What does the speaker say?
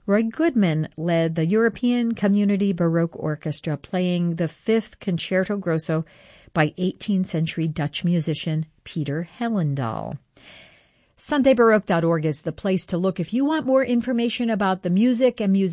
Roy Goodman led the European Community Baroque Orchestra, playing the Fifth Concerto Grosso by 18th century Dutch musician Peter Hellendaal. SundayBaroque.org is the place to look if you want more information about the music and musicians